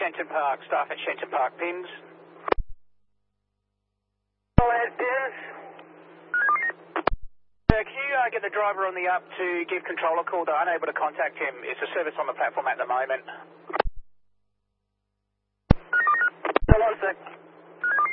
Shenton Park, staff at Shenton Park, pins. All right, pins. Can you get the driver on the up to give control a call? They're unable to contact him. It's a service on the platform at the moment. Hold on a sec.